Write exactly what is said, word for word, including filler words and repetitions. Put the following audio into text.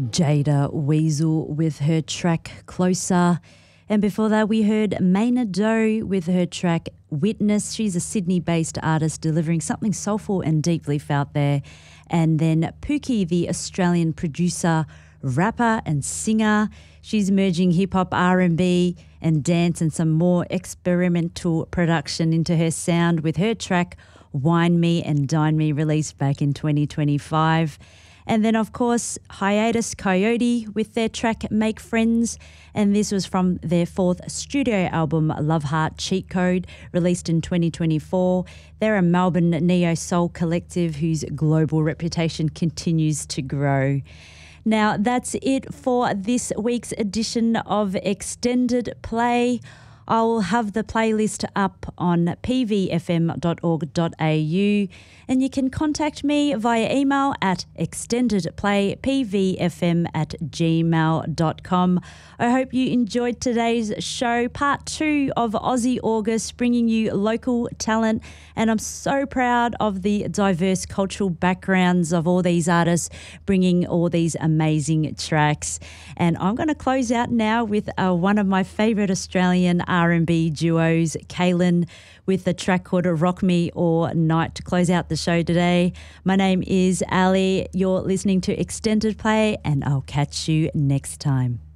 Jada Weasel with her track Closer. And before that, we heard Maynard Doe with her track Witness. She's a Sydney-based artist delivering something soulful and deeply felt there. And then Pookie, the Australian producer, rapper and singer. She's merging hip-hop, R and B and dance and some more experimental production into her sound with her track Wine Me and Dine Me, released back in twenty twenty-five. And then, of course, Hiatus Coyote with their track Make Friends. And this was from their fourth studio album, Love Heart Cheat Code, released in twenty twenty-four. They're a Melbourne neo-soul collective whose global reputation continues to grow. Now, that's it for this week's edition of Extended Play. I'll have the playlist up on p v f m dot org dot a u, and you can contact me via email at extendedplaypvfm at gmail dot com. I hope you enjoyed today's show, part two of Aussie August, bringing you local talent, and I'm so proud of the diverse cultural backgrounds of all these artists bringing all these amazing tracks. And I'm going to close out now with uh, one of my favourite Australian R and B duos, Kaylin, with the track called Rock Me All Night to close out the show today. My name is Ali. You're listening to Extended Play, and I'll catch you next time.